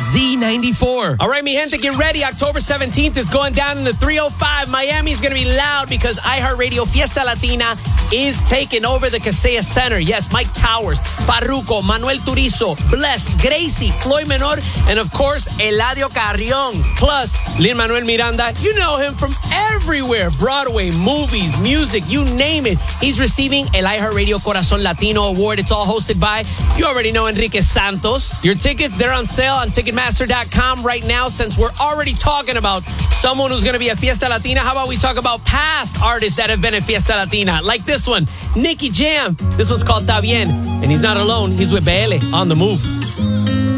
Z94. All right, mi gente, get ready. October 17th is going down in the 305. Miami's going to be loud because iHeartRadio Fiesta Latina is taking over the Kaseya Center. Yes, Mike Towers, Parruco, Manuel Turizo, Bless, Gracie, Floyd Menor, and of course, Eladio Carrion. Plus, Lin-Manuel Miranda, you know him from everywhere. Broadway, movies, music, you name it. He's receiving El iHeartRadio Corazon Latino Award. It's all hosted by, you already know, Enrique Santos. Your tickets, they're on sale on Ticketmaster.com right now. Since we're already talking about someone who's going to be at Fiesta Latina, how about we talk about past artists that have been at Fiesta Latina? Like this one, Nicky Jam. This one's called Ta Bien. And he's not alone. He's with BL on The Move.